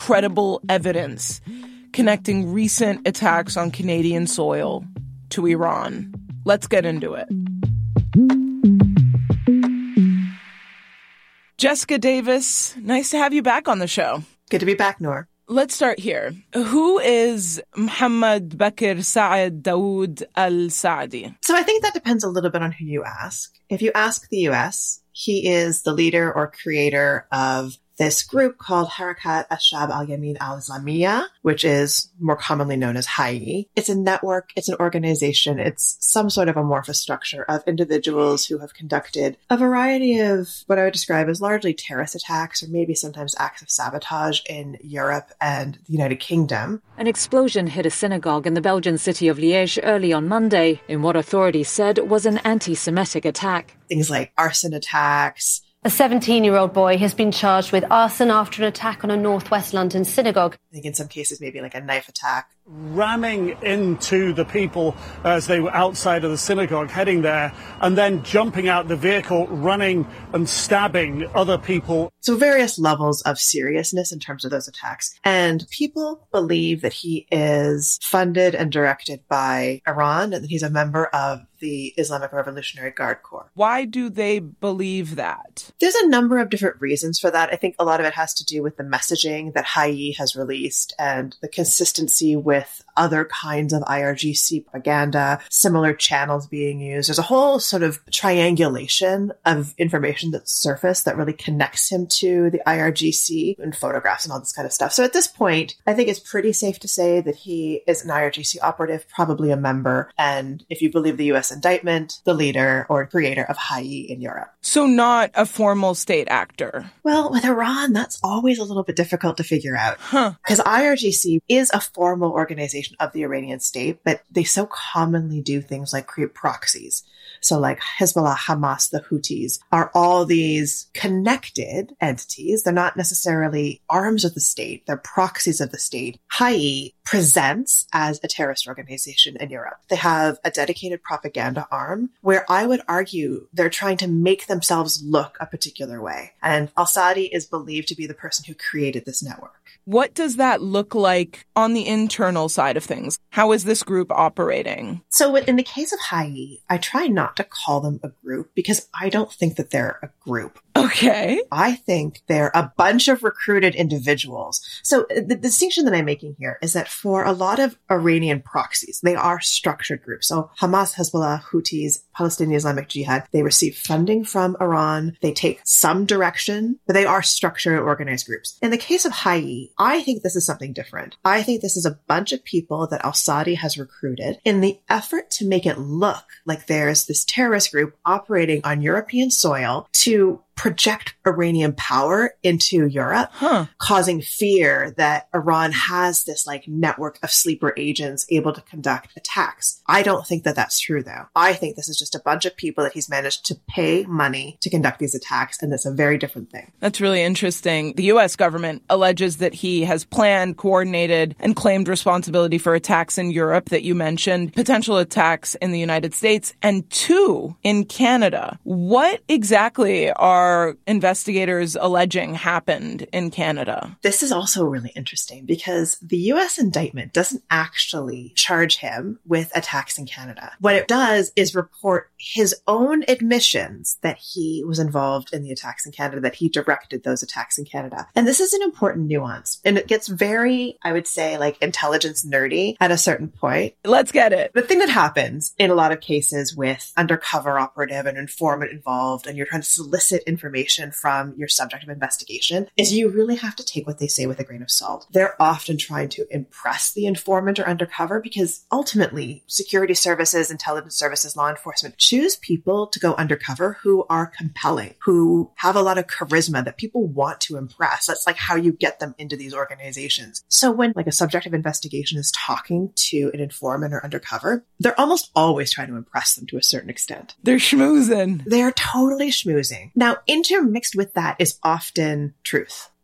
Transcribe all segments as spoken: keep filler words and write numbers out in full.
credible evidence connecting recent attacks on Canadian soil to Iran. Let's get into it. Jessica Davis, nice to have you back on the show. Good to be back, Noor. Let's start here. Who is Mohammed Bakr Saad Dawood al-Saadi? So I think that depends a little bit on who you ask. If you ask the U S, he is the leader or creator of this group called Harakat al-Shab al-Yamin al-Islamiyya, which is more commonly known as H I E. It's a network, it's an organization, it's some sort of amorphous structure of individuals who have conducted a variety of what I would describe as largely terrorist attacks or maybe sometimes acts of sabotage in Europe and the United Kingdom. An explosion hit a synagogue in the Belgian city of Liège early on Monday in what authorities said was an anti-Semitic attack. Things like arson attacks. A seventeen-year-old boy has been charged with arson after an attack on a northwest London synagogue. I think in some cases maybe like a knife attack. Ramming into the people as they were outside of the synagogue heading there, and then jumping out the vehicle, running and stabbing other people. So various levels of seriousness in terms of those attacks. And people believe that he is funded and directed by Iran and that he's a member of the Islamic Revolutionary Guard Corps. Why do they believe that? There's a number of different reasons for that. I think a lot of it has to do with the messaging that H I E has released and the consistency with other kinds of I R G C propaganda, similar channels being used. There's a whole sort of triangulation of information that's surfaced that really connects him to the I R G C and photographs and all this kind of stuff. So at this point, I think it's pretty safe to say that he is an I R G C operative, probably a member, and if you believe the U S indictment, the leader or creator of H I E in Europe. So not a formal state actor. Well, with Iran, that's always a little bit difficult to figure out. Huh. Because I R G C is a formal organization of the Iranian state, but they so commonly do things like create proxies. So like Hezbollah, Hamas, the Houthis are all these connected entities. They're not necessarily arms of the state. They're proxies of the state. H I E presents as a terrorist organization in Europe. They have a dedicated propaganda arm where I would argue they're trying to make themselves look a particular way. And al-Saadi is believed to be the person who created this network. What does that look like on the internal side of things? How is this group operating? So in the case of H I E, I try not to call them a group because I don't think that they're a group. Okay. I think they're a bunch of recruited individuals. So the distinction that I'm making here is that for a lot of Iranian proxies, they are structured groups. So Hamas, Hezbollah, Houthis, Palestinian Islamic Jihad, they receive funding from Iran. They take some direction, but they are structured organized groups. In the case of H I E, I think this is something different. I think this is a bunch of people that al-Saadi has recruited in the effort to make it look like there's this terrorist group operating on European soil to project Iranian power into Europe, huh. causing fear that Iran has this like network of sleeper agents able to conduct attacks. I don't think that that's true, though. I think this is just a bunch of people that he's managed to pay money to conduct these attacks, and that's a very different thing. That's really interesting. The U S government alleges that he has planned, coordinated, and claimed responsibility for attacks in Europe that you mentioned, potential attacks in the United States, and two in Canada. What exactly are Are investigators alleging happened in Canada? This is also really interesting because the U S indictment doesn't actually charge him with attacks in Canada. What it does is report his own admissions that he was involved in the attacks in Canada, that he directed those attacks in Canada. And this is an important nuance. And it gets very, I would say, like intelligence nerdy at a certain point. Let's get it. The thing that happens in a lot of cases with undercover operative and informant involved, and you're trying to solicit information information from your subject of investigation is you really have to take what they say with a grain of salt. They're often trying to impress the informant or undercover because ultimately security services, intelligence services, law enforcement choose people to go undercover who are compelling, who have a lot of charisma that people want to impress. That's like how you get them into these organizations. So when like a subject of investigation is talking to an informant or undercover, they're almost always trying to impress them to a certain extent. They're schmoozing. They're totally schmoozing. Now, intermixed with that is often truth.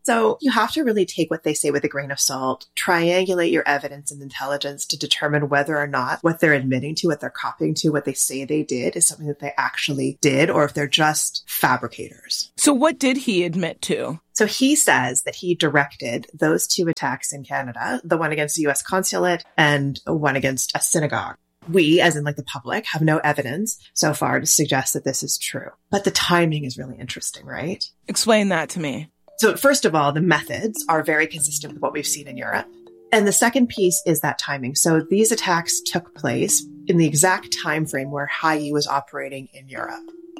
So you have to really take what they say with a grain of salt, triangulate your evidence and intelligence to determine whether or not what they're admitting to, what they're copying to, what they say they did is something that they actually did, or if they're just fabricators. So what did he admit to? So he says that he directed those two attacks in Canada, the one against the U S consulate and one against a synagogue. We, as in like the public, have no evidence so far to suggest that this is true. But the timing is really interesting, right? Explain that to me. So first of all, the methods are very consistent with what we've seen in Europe. And the second piece is that timing. So these attacks took place in the exact time frame where Hayi was operating in Europe.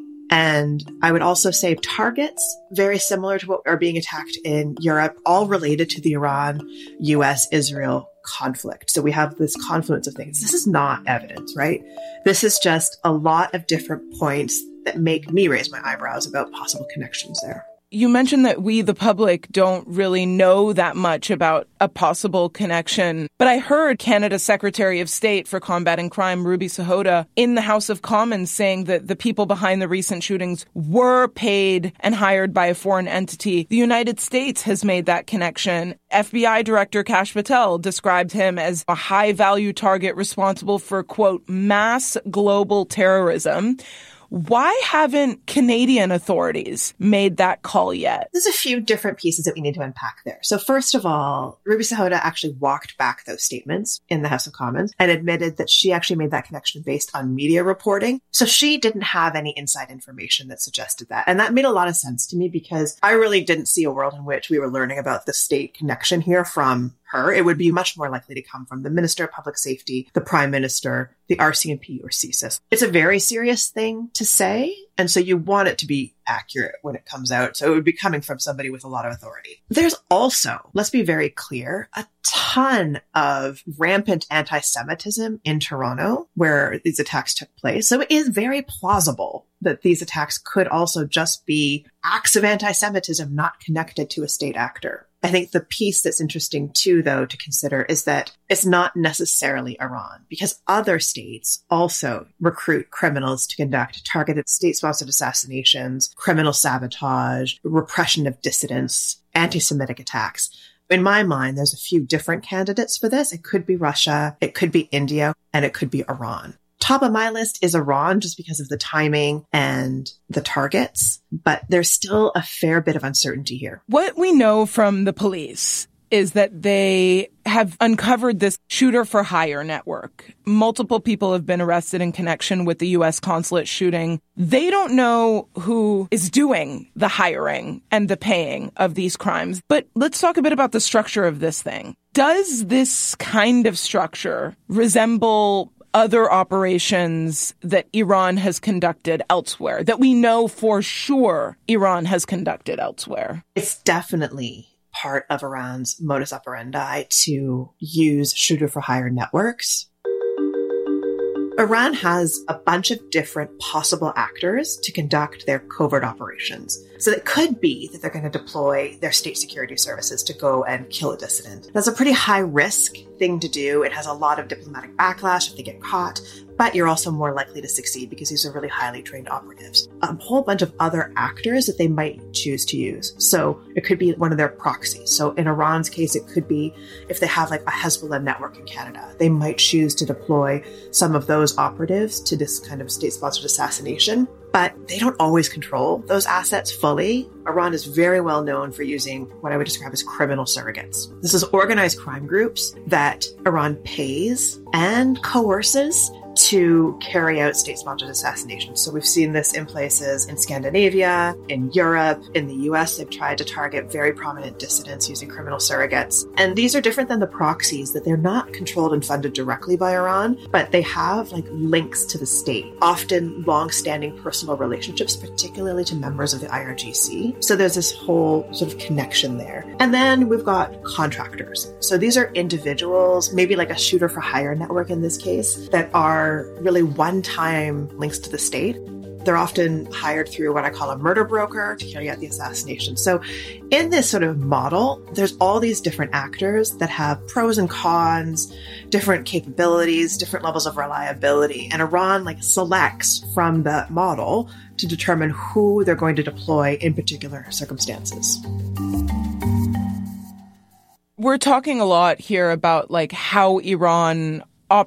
And I would also say targets very similar to what are being attacked in Europe, all related to the Iran, U S, Israel conflict. So we have this confluence of things. This is not evidence, right? This is just a lot of different points that make me raise my eyebrows about possible connections there. You mentioned that we, the public, don't really know that much about a possible connection. But I heard Canada's Secretary of State for Combating Crime, Ruby Sahota, in the House of Commons saying that the people behind the recent shootings were paid and hired by a foreign entity. The United States has made that connection. F B I Director Kash Patel described him as a high-value target responsible for, quote, mass global terrorism. Why haven't Canadian authorities made that call yet? There's a few different pieces that we need to unpack there. So first of all, Ruby Sahota actually walked back those statements in the House of Commons and admitted that she actually made that connection based on media reporting. So she didn't have any inside information that suggested that. And that made a lot of sense to me because I really didn't see a world in which we were learning about the state connection here from her. It would be much more likely to come from the Minister of Public Safety, the Prime Minister, the R C M P, or C S I S. It's a very serious thing to say, and so you want it to be accurate when it comes out. So it would be coming from somebody with a lot of authority. There's also, let's be very clear, a ton of rampant anti-Semitism in Toronto where these attacks took place. So it is very plausible that these attacks could also just be acts of anti-Semitism not connected to a state actor. I think the piece that's interesting too, though, to consider is that it's not necessarily Iran because other states also recruit criminals to conduct targeted state-sponsored assassinations, criminal sabotage, repression of dissidents, anti-Semitic attacks. In my mind, there's a few different candidates for this. It could be Russia, it could be India, and it could be Iran. Top of my list is Iran just because of the timing and the targets, but there's still a fair bit of uncertainty here. What we know from the police is that they have uncovered this shooter for hire network. Multiple people have been arrested in connection with the U S consulate shooting. They don't know who is doing the hiring and the paying of these crimes. But let's talk a bit about the structure of this thing. Does this kind of structure resemble other operations that Iran has conducted elsewhere, that we know for sure Iran has conducted elsewhere? It's definitely part of Iran's modus operandi to use shooter-for-hire networks. Iran has a bunch of different possible actors to conduct their covert operations. So it could be that they're going to deploy their state security services to go and kill a dissident. That's a pretty high risk thing to do. It has a lot of diplomatic backlash if they get caught, but you're also more likely to succeed because these are really highly trained operatives. A whole bunch of other actors that they might choose to use. So it could be one of their proxies. So in Iran's case, it could be if they have like a Hezbollah network in Canada, they might choose to deploy some of those operatives to this kind of state-sponsored assassination. But they don't always control those assets fully. Iran is very well known for using what I would describe as criminal surrogates. This is organized crime groups that Iran pays and coerces to carry out state-sponsored assassinations. So we've seen this in places in Scandinavia, in Europe, in the U S. They've tried to target very prominent dissidents using criminal surrogates. And these are different than the proxies, that they're not controlled and funded directly by Iran, but they have like links to the state, often long-standing personal relationships, particularly to members of the I R G C. So there's this whole sort of connection there. And then we've got contractors. So these are individuals, maybe like a shooter for hire network in this case, that are really one-time links to the state. They're often hired through what I call a murder broker to carry out the assassination. So in this sort of model, there's all these different actors that have pros and cons, different capabilities, different levels of reliability. And Iran like selects from that model to determine who they're going to deploy in particular circumstances. We're talking a lot here about like how Iran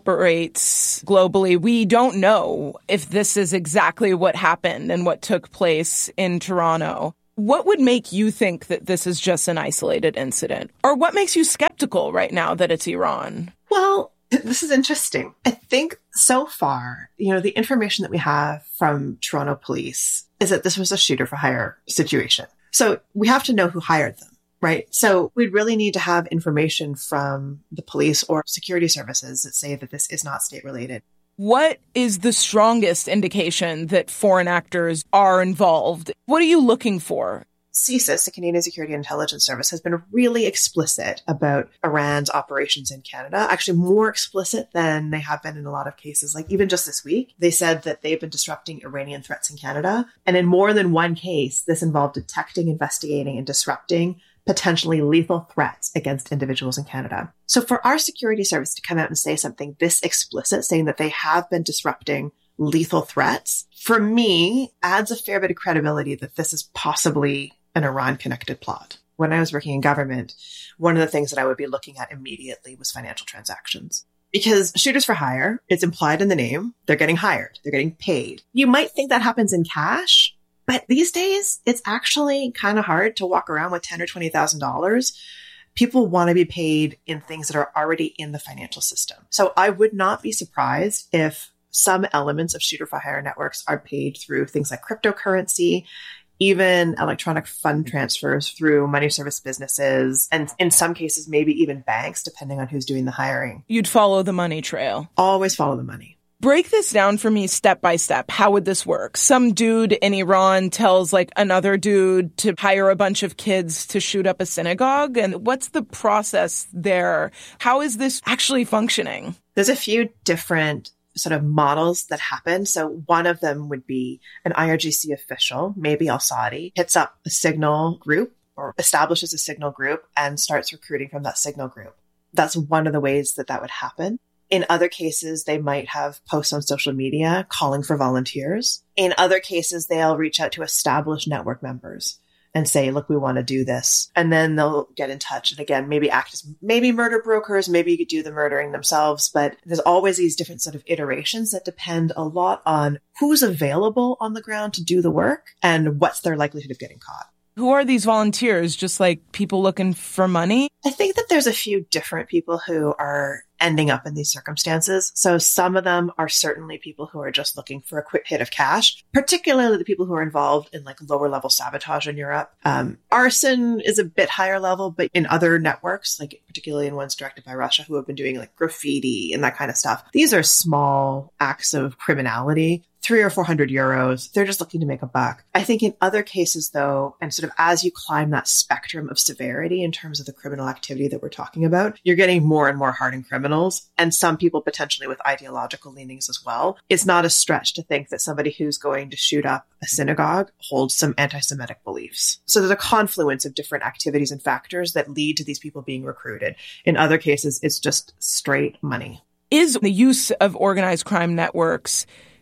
operates globally. We don't know if this is exactly what happened and what took place in Toronto. What would make you think that this is just an isolated incident? Or what makes you skeptical right now that it's Iran? Well, this is interesting. I think so far, you know, the information that we have from Toronto police is that this was a shooter for hire situation. So we have to know who hired them, right? So we'd really need to have information from the police or security services that say that this is not state related. What is the strongest indication that foreign actors are involved? What are you looking for? CSIS, the Canadian Security Intelligence Service, has been really explicit about Iran's operations in Canada, actually more explicit than they have been in a lot of cases. Like even just this week, they said that they've been disrupting Iranian threats in Canada. And in more than one case, this involved detecting, investigating, and disrupting potentially lethal threats against individuals in Canada. So for our security service to come out and say something this explicit, saying that they have been disrupting lethal threats, for me, adds a fair bit of credibility that this is possibly an Iran-connected plot. When I was working in government, one of the things that I would be looking at immediately was financial transactions. Because shooters for hire, it's implied in the name, they're getting hired, they're getting paid. You might think that happens in cash, but these days, it's actually kind of hard to walk around with ten thousand dollars or twenty thousand dollars. People want to be paid in things that are already in the financial system. So I would not be surprised if some elements of shooter for hire networks are paid through things like cryptocurrency, even electronic fund transfers through money service businesses, and in some cases, maybe even banks, depending on who's doing the hiring. You'd follow the money trail. Always follow the money. Break this down for me step by step. How would this work? Some dude in Iran tells like another dude to hire a bunch of kids to shoot up a synagogue. And what's the process there? How is this actually functioning? There's a few different sort of models that happen. So one of them would be an I R G C official, maybe Al Saudi, hits up a signal group or establishes a signal group and starts recruiting from that signal group. That's one of the ways that that would happen. In other cases, they might have posts on social media calling for volunteers. In other cases, they'll reach out to established network members and say, look, we want to do this. And then they'll get in touch. And again, maybe act as maybe murder brokers, maybe you could do the murdering themselves. But there's always these different sort of iterations that depend a lot on who's available on the ground to do the work and what's their likelihood of getting caught. Who are these volunteers? Just like people looking for money? I think that there's a few different people who are ending up in these circumstances. So some of them are certainly people who are just looking for a quick hit of cash, particularly the people who are involved in like lower level sabotage in Europe. Um, arson is a bit higher level, but in other networks, like particularly in ones directed by Russia, who have been doing like graffiti and that kind of stuff. These are small acts of criminality. Three or four hundred euros. They're just looking to make a buck. I think in other cases, though, and sort of as you climb that spectrum of severity in terms of the criminal activity that we're talking about, you're getting more and more hardened criminals, and some people potentially with ideological leanings as well. It's not a stretch to think that somebody who's going to shoot up a synagogue holds some anti-Semitic beliefs. So there's a confluence of different activities and factors that lead to these people being recruited. In other cases, it's just straight money. Is the use of organized crime networks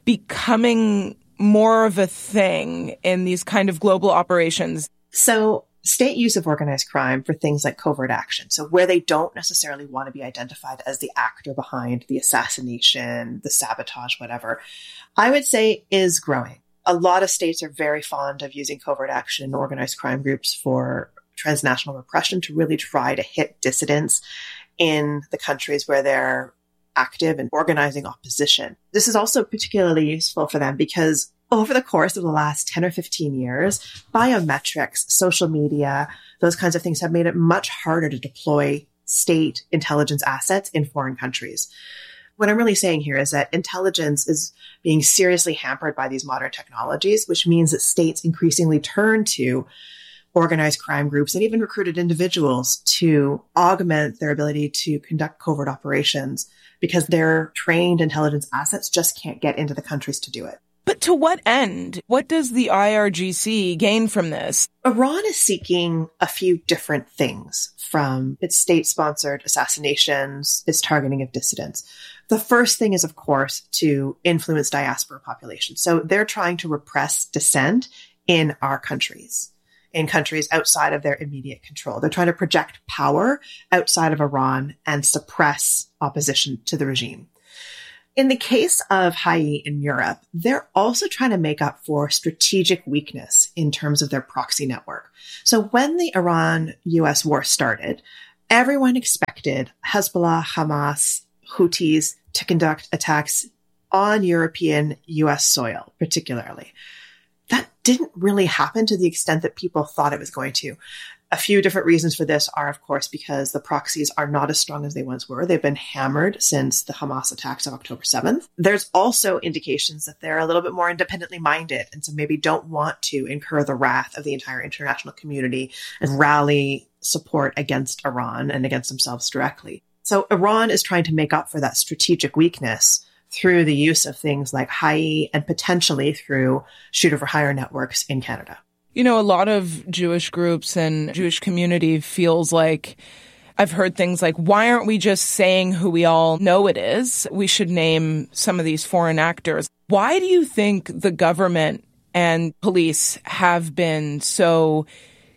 becoming more of a thing in these kind of global operations? So state use of organized crime for things like covert action, so where they don't necessarily want to be identified as the actor behind the assassination, the sabotage, whatever, I would say is growing. A lot of states are very fond of using covert action and organized crime groups for transnational repression to really try to hit dissidents in the countries where they're active and organizing opposition. This is also particularly useful for them because over the course of the last ten or fifteen years, biometrics, social media, those kinds of things have made it much harder to deploy state intelligence assets in foreign countries. What I'm really saying here is that intelligence is being seriously hampered by these modern technologies, which means that states increasingly turn to organized crime groups and even recruited individuals to augment their ability to conduct covert operations because their trained intelligence assets just can't get into the countries to do it. But to what end? What does the I R G C gain from this? Iran is seeking a few different things from its state-sponsored assassinations, its targeting of dissidents. The first thing is, of course, to influence diaspora populations. So they're trying to repress dissent in our countries. in countries outside of their immediate control. They're trying to project power outside of Iran and suppress opposition to the regime. In the case of Hayy in Europe, they're also trying to make up for strategic weakness in terms of their proxy network. So when the Iran-U S war started, everyone expected Hezbollah, Hamas, Houthis to conduct attacks on European U S soil, particularly. That didn't really happen to the extent that people thought it was going to. A few different reasons for this are, of course, because the proxies are not as strong as they once were. They've been hammered since the Hamas attacks of October seventh. There's also indications that they're a little bit more independently minded, and so maybe don't want to incur the wrath of the entire international community and rally support against Iran and against themselves directly. So Iran is trying to make up for that strategic weakness through the use of things like Hayy and potentially through shooter-for-hire networks in Canada. You know, a lot of Jewish groups and Jewish community feels like, I've heard things like, why aren't we just saying who we all know it is? We should name some of these foreign actors. Why do you think the government and police have been so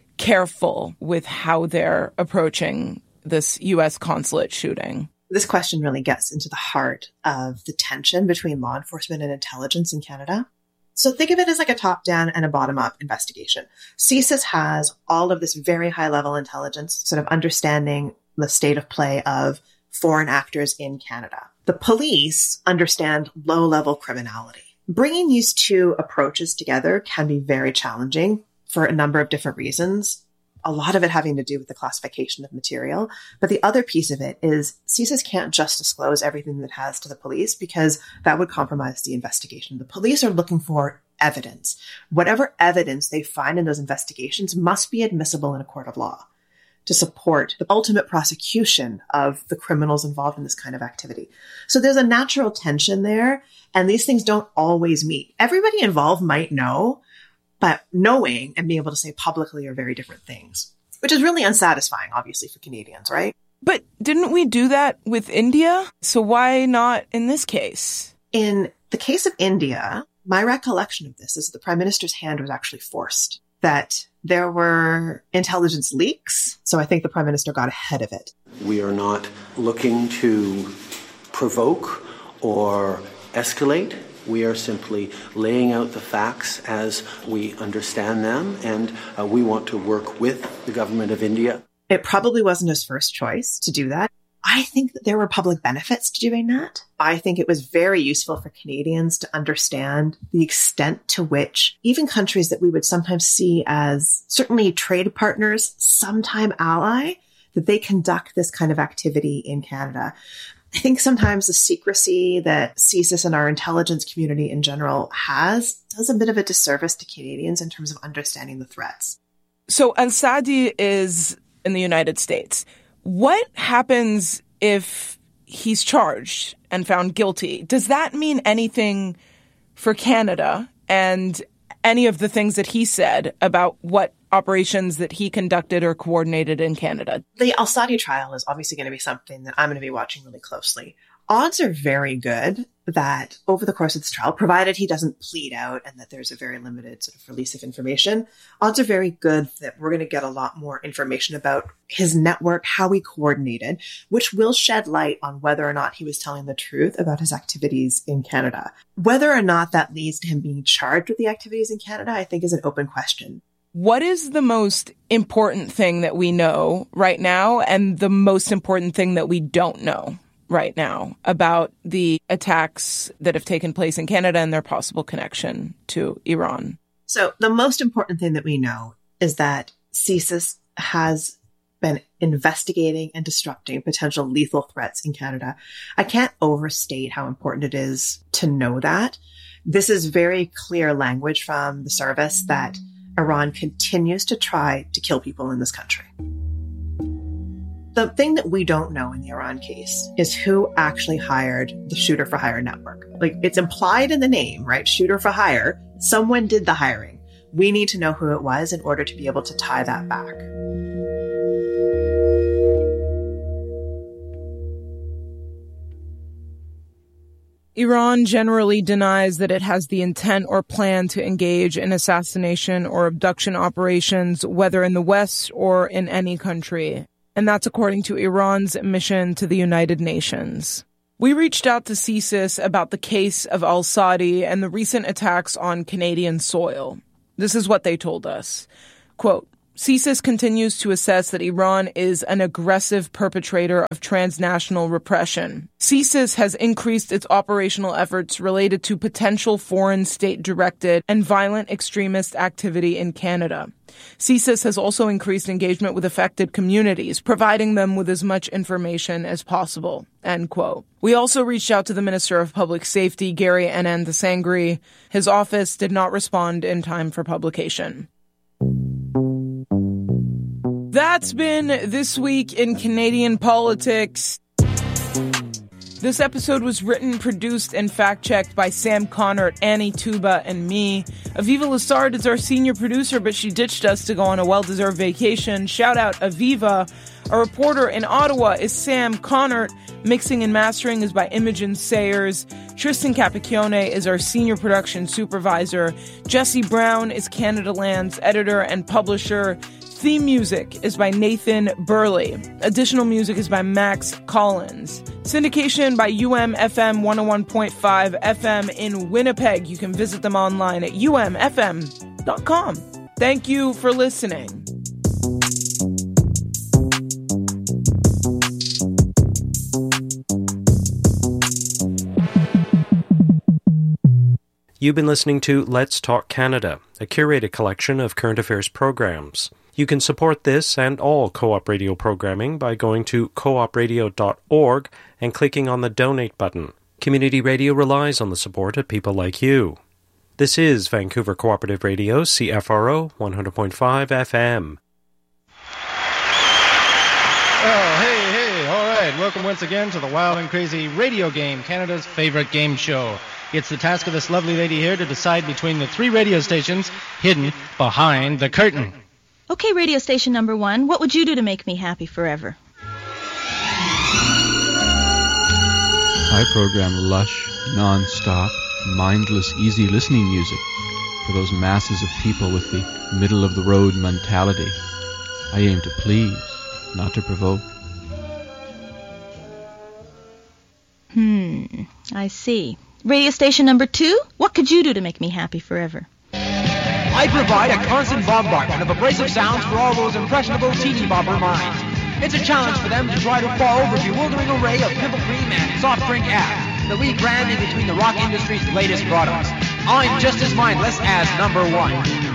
careful with how they're approaching this U S consulate shooting? This question really gets into the heart of the tension between law enforcement and intelligence in Canada. So think of it as like a top-down and a bottom-up investigation. C S I S has all of this very high-level intelligence, sort of understanding the state of play of foreign actors in Canada. The police understand low-level criminality. Bringing these two approaches together can be very challenging for a number of different reasons. A lot of it having to do with the classification of material. But the other piece of it is C S I S can't just disclose everything that it has to the police because that would compromise the investigation. The police are looking for evidence. Whatever evidence they find in those investigations must be admissible in a court of law to support the ultimate prosecution of the criminals involved in this kind of activity. So there's a natural tension there, and these things don't always meet. Everybody involved might know, but knowing and being able to say publicly are very different things, which is really unsatisfying, obviously, for Canadians, right? But didn't we do that with India? So why not in this case? In the case of India, my recollection of this is that the Prime Minister's hand was actually forced, that there were intelligence leaks. So I think the Prime Minister got ahead of it. We are not looking to provoke or escalate. We are simply laying out the facts as we understand them, and uh, we want to work with the government of India. It probably wasn't his first choice to do that. I think that there were public benefits to doing that. I think it was very useful for Canadians to understand the extent to which even countries that we would sometimes see as certainly trade partners, sometime ally, that they conduct this kind of activity in Canada. I think sometimes the secrecy that C S I S and our intelligence community in general has does a bit of a disservice to Canadians in terms of understanding the threats. So Al-Saadi is in the United States. What happens if he's charged and found guilty? Does that mean anything for Canada and any of the things that he said about what operations that he conducted or coordinated in Canada? The Al-Saadi trial is obviously going to be something that I'm going to be watching really closely. Odds are very good that over the course of this trial, provided he doesn't plead out and that there's a very limited sort of release of information, odds are very good that we're going to get a lot more information about his network, how he coordinated, which will shed light on whether or not he was telling the truth about his activities in Canada. Whether or not that leads to him being charged with the activities in Canada, I think is an open question. What is the most important thing that we know right now and the most important thing that we don't know right now about the attacks that have taken place in Canada and their possible connection to Iran? So the most important thing that we know is that C S I S has been investigating and disrupting potential lethal threats in Canada. I can't overstate how important it is to know that. This is very clear language from the service that Iran continues to try to kill people in this country. The thing that we don't know in the Iran case is who actually hired the shooter for hire network. Like, it's implied in the name, right? Shooter for hire. Someone did the hiring. We need to know who it was in order to be able to tie that back. Iran generally denies that it has the intent or plan to engage in assassination or abduction operations, whether in the West or in any country. And that's according to Iran's mission to the United Nations. We reached out to C S I S about the case of al-Saadi and the recent attacks on Canadian soil. This is what they told us. Quote, C S I S continues to assess that Iran is an aggressive perpetrator of transnational repression. C S I S has increased its operational efforts related to potential foreign state-directed and violent extremist activity in Canada. C S I S has also increased engagement with affected communities, providing them with as much information as possible. End quote. We also reached out to the Minister of Public Safety, Gary Anand-Sangri. His office did not respond in time for publication. That's been This Week in Canadian Politics. This episode was written, produced, and fact-checked by Sam Connert, Annie Tuba, and me. Aviva Lessard is our senior producer, but she ditched us to go on a well-deserved vacation. Shout out Aviva. Our reporter in Ottawa is Sam Connert. Mixing and mastering is by Imogen Sayers. Tristan Capicchione is our senior production supervisor. Jesse Brown is Canada Land's editor and publisher. Theme music is by Nathan Burley. Additional music is by Max Collins. Syndication by U M F M one oh one point five F M in Winnipeg. You can visit them online at u m f m dot com. Thank you for listening. You've been listening to Let's Talk Canada, a curated collection of current affairs programs. You can support this and all Co-op Radio programming by going to co op radio dot org and clicking on the Donate button. Community radio relies on the support of people like you. This is Vancouver Cooperative Radio, C F R O one hundred point five F M. Oh, hey, hey, all right. Welcome once again to the Wild and Crazy Radio Game, Canada's favorite game show. It's the task of this lovely lady here to decide between the three radio stations hidden behind the curtain. Okay, radio station number one, what would you do to make me happy forever? I program lush, non-stop, mindless, easy listening music for those masses of people with the middle-of-the-road mentality. I aim to please, not to provoke. Hmm, I see. Radio station number two, what could you do to make me happy forever? I provide a constant bombardment of abrasive sounds for all those impressionable teeny bopper minds. It's a challenge for them to try to fall over the bewildering array of pimple cream and soft drink apps that we cram in between the rock industry's latest products. I'm just as mindless as number one.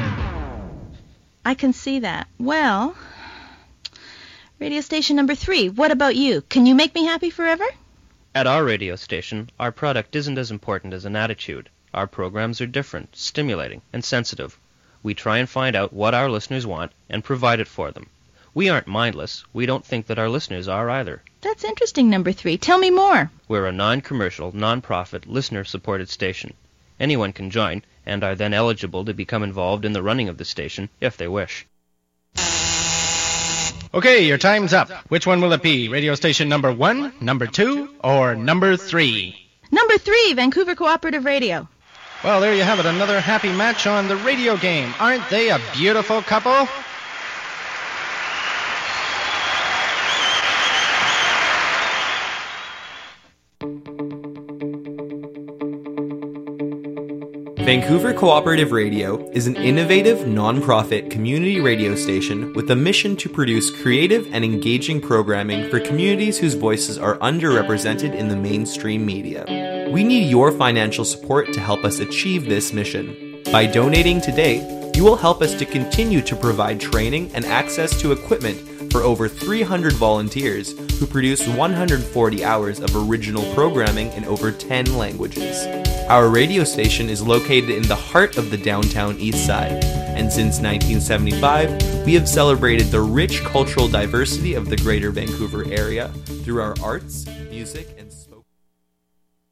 I can see that. Well, radio station number three, what about you? Can you make me happy forever? At our radio station, our product isn't as important as an attitude. Our programs are different, stimulating, and sensitive. We try and find out what our listeners want and provide it for them. We aren't mindless. We don't think that our listeners are either. That's interesting, number three. Tell me more. We're a non-commercial, non-profit, listener-supported station. Anyone can join, and are then eligible to become involved in the running of the station, if they wish. Okay, your time's up. Which one will it be? Radio station number one, number two, or number three? Number three, Vancouver Cooperative Radio. Well, there you have it, another happy match on the radio game. Aren't they a beautiful couple? Vancouver Cooperative Radio is an innovative, non-profit community radio station with a mission to produce creative and engaging programming for communities whose voices are underrepresented in the mainstream media. We need your financial support to help us achieve this mission. By donating today, you will help us to continue to provide training and access to equipment for over three hundred volunteers who produce one hundred forty hours of original programming in over ten languages. Our radio station is located in the heart of the downtown east side, and since nineteen seventy-five, we have celebrated the rich cultural diversity of the Greater Vancouver area through our arts, music, and